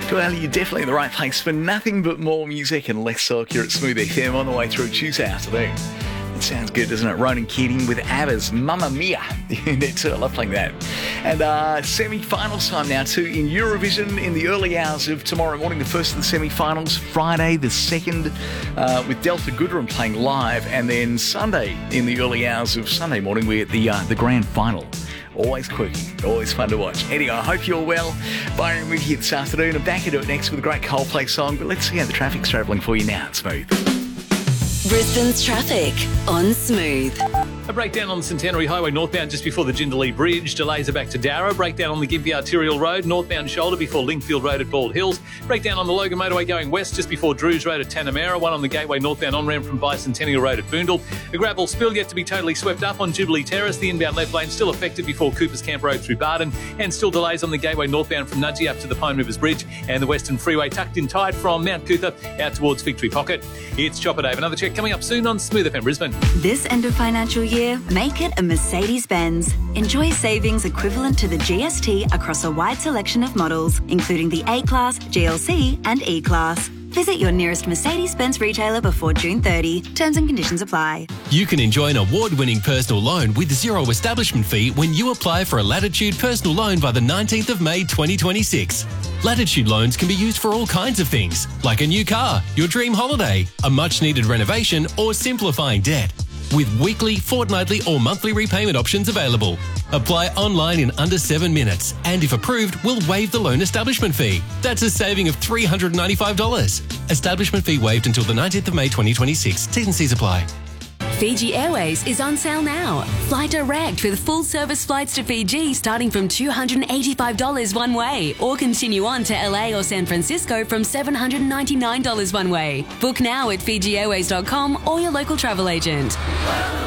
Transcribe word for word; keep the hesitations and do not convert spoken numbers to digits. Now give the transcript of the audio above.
Well, you're definitely in the right place for nothing but more music and less talk here at Smooth F M on the way through Tuesday afternoon. It sounds good, doesn't it? Ronan Keating with ABBA's Mamma Mia. That's it. I love playing that. And uh, semi-finals time now too in Eurovision in the early hours of tomorrow morning. The first of the semi-finals, Friday the second, uh, with Delta Goodrem playing live, and then Sunday in the early hours of Sunday morning we're at the uh, the grand final. Always quirky, always fun to watch. Anyway, I hope you're well. Byron with you this afternoon. I'm back into it next with a great Coldplay song, but let's see how the traffic's travelling for you now. It's Smooth. Brisbane's traffic on Smooth. A breakdown on Centenary Highway northbound just before the Jindalee Bridge. Delays are back to Darra. Breakdown on the Gympie Arterial Road, northbound shoulder before Lingfield Road at Bald Hills. Breakdown on the Logan Motorway going west just before Drews Road at Tanamera. One on the Gateway northbound on-ramp from Bicentennial Road at Boondall. A gravel spill yet to be totally swept up on Jubilee Terrace. The inbound left lane still affected before Coopers Camp Road through Barden. And still delays on the Gateway northbound from Nudgee up to the Pine Rivers Bridge. And the Western Freeway tucked in tight from Mount Cootha out towards Victory Pocket. It's Chopper Dave. Another check coming up soon on Smooth F M Brisbane. This end of financial year, make it a Mercedes-Benz. Enjoy savings equivalent to the G S T across a wide selection of models, including the A-Class, G L C and E-Class. Visit your nearest Mercedes-Benz retailer before June thirtieth. Terms and conditions apply. You can enjoy an award-winning personal loan with zero establishment fee when you apply for a Latitude personal loan by the nineteenth of May twenty twenty-six. Latitude loans can be used for all kinds of things, like a new car, your dream holiday, a much-needed renovation, or simplifying debt. With weekly, fortnightly or monthly repayment options available. Apply online in under seven minutes, and if approved, we'll waive the loan establishment fee. That's a saving of three hundred ninety-five dollars. Establishment fee waived until the nineteenth of May twenty twenty-six. T's and C's apply. Fiji Airways is on sale now. Fly direct with full service flights to Fiji starting from two hundred eighty-five dollars one way, or continue on to L A or San Francisco from seven hundred ninety-nine dollars one way. Book now at Fiji Airways dot com or your local travel agent.